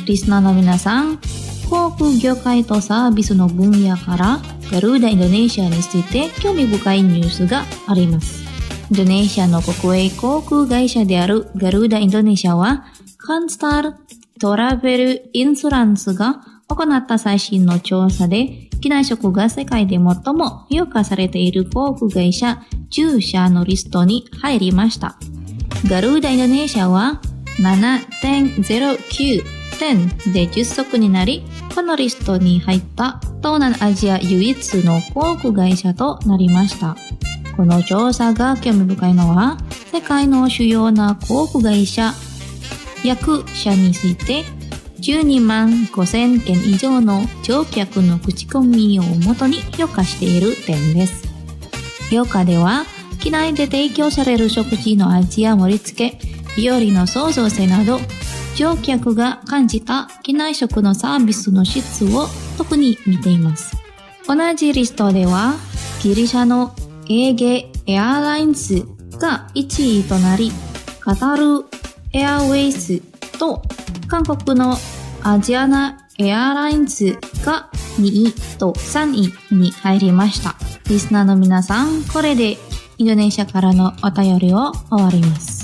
リスナーの皆さん、航空業界とサービスの分野からガルーダインドネシアについて興味深いニュースがあります。インドネシアの国営航空会社であるガルーダインドネシアは、カンスタートラベルインシュランスが行った最新の調査で、機内食が世界で最も評価されている航空会社10社のリストに入りました。ガルーダインドネシアは 7.09 点で10足になり、このリストに入った東南アジア唯一の航空会社となりました。この調査が興味深いのは、世界の主要な航空会社100社について12万5000件以上の乗客の口コミをもとに評価している点です。評価では、機内で提供される食事の味や盛り付け、料理の創造性など、乗客が感じた機内食のサービスの質を特に見ています。同じリストでは、ギリシャのエーゲエアラインズが1位となり、カタルエアウェイズと韓国のアジアナエアラインズが2位と3位に入りました。リスナーの皆さん、これでインドネシアからのお便りを終わります。